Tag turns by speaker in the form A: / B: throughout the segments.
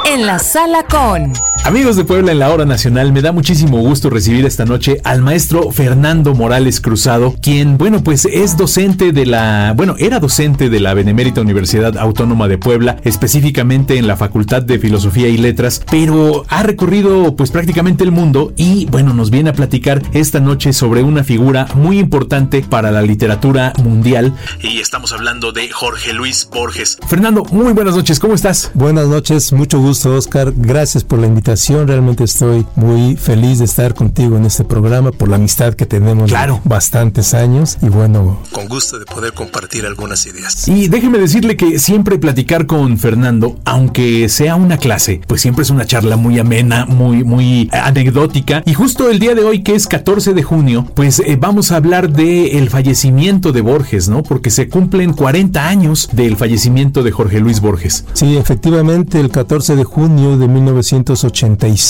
A: en la sala con...
B: Amigos de Puebla en la Hora Nacional, me da muchísimo gusto recibir esta noche al maestro Fernando Morales Cruzado, quien, pues es docente era docente de la Benemérita Universidad Autónoma de Puebla, específicamente en la Facultad de Filosofía y Letras, pero ha recorrido pues prácticamente el mundo y, nos viene a platicar esta noche sobre una figura muy importante para la literatura mundial, y estamos hablando de Jorge Luis Borges. Fernando, muy buenas noches, ¿cómo estás?
C: Buenas noches, mucho gusto, Oscar, gracias por la invitación. Realmente estoy muy feliz de estar contigo en este programa por la amistad que tenemos.
B: Claro.
C: Bastantes años y con gusto de poder compartir algunas ideas.
B: Y déjeme decirle que siempre platicar con Fernando, aunque sea una clase, pues siempre es una charla muy amena, muy anecdótica. Y justo el día de hoy, que es 14 de junio, pues vamos a hablar del fallecimiento de Borges, ¿no? Porque se cumplen 40 años del fallecimiento de Jorge Luis Borges.
C: Sí, efectivamente, el 14 de junio de 1986,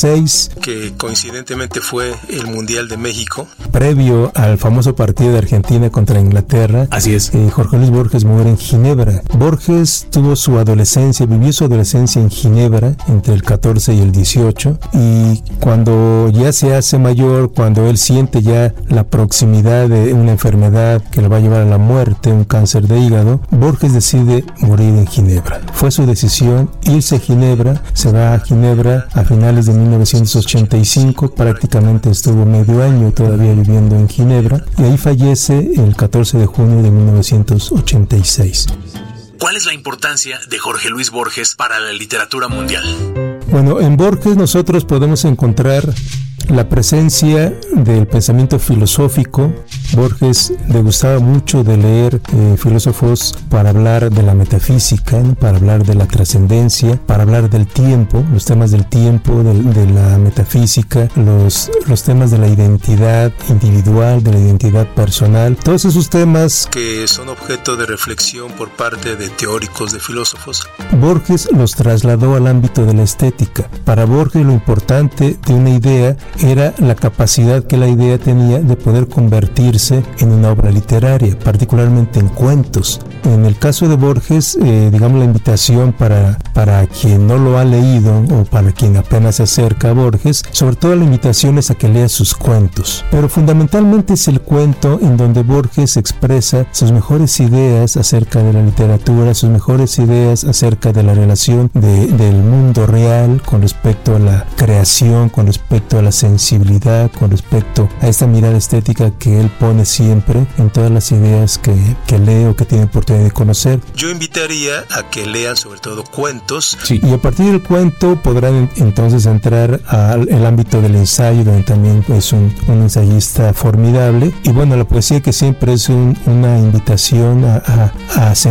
D: que coincidentemente fue el Mundial de México,
C: previo al famoso partido de Argentina contra Inglaterra.
B: Así es.
C: Jorge Luis Borges muere en Ginebra. Borges vivió su adolescencia en Ginebra entre el 14 y el 18, y cuando ya se hace mayor, cuando él siente ya la proximidad de una enfermedad que le va a llevar a la muerte, un cáncer de hígado, Borges decide morir en Ginebra. Fue su decisión irse a Ginebra, se va a Ginebra a finales de 1985, prácticamente estuvo medio año todavía viviendo en Ginebra, y ahí fallece el 14 de junio de 1986.
B: ¿Cuál es la importancia de Jorge Luis Borges para la literatura mundial?
C: En Borges nosotros podemos encontrar la presencia del pensamiento filosófico. Borges le gustaba mucho de leer filósofos para hablar de la metafísica, ¿no? Para hablar de la trascendencia, para hablar del tiempo, los temas del tiempo, de la metafísica, los temas de la identidad individual, de la identidad personal, todos esos temas
D: que son objeto de reflexión por parte de teóricos, de filósofos.
C: Borges los trasladó al ámbito de la estética. Para Borges lo importante de una idea era la capacidad que la idea tenía de poder convertirse en una obra literaria, particularmente en cuentos. En el caso de Borges, la invitación para quien no lo ha leído o para quien apenas se acerca a Borges, sobre todo la invitación es a que lea sus cuentos. Pero fundamentalmente es el cuento en donde Borges expresa sus mejores ideas acerca de la literatura, sus mejores ideas acerca de la relación del mundo real con respecto a la creación, con respecto a la sensibilidad, con respecto a esta mirada estética que él pone siempre en todas las ideas que lee o que tiene oportunidad de conocer.
D: Yo invitaría a que lean sobre todo cuentos.
C: Sí. Y a partir del cuento podrán entonces entrar al ámbito del ensayo, donde también es un ensayista formidable. Y la poesía, que siempre es una invitación a